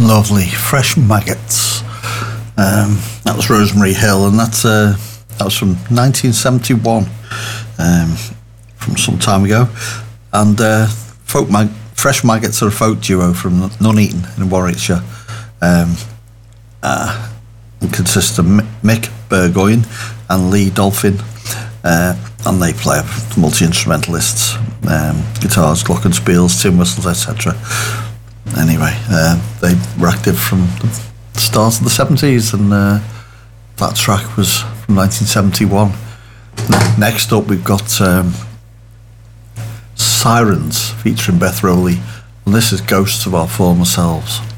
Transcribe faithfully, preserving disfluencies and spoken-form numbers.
Lovely, Fresh Maggots. Um, that was Rosemary Hill, and that's uh, that was from nineteen seventy-one, um, from some time ago. And uh, folk mag- Fresh Maggots are a folk duo from Nuneaton in Warwickshire. Um, uh, it consists of Mick Burgoyne and Lee Dolphin, uh, and they play multi-instrumentalists, um, guitars, glockenspiels, tin whistles, et cetera. Anyway, uh, they were active from the start of the seventies, and uh, that track was from nineteen seventy-one. Next up, we've got um, Sirens featuring Beth Rowley, and this is Ghosts of Our Former Selves.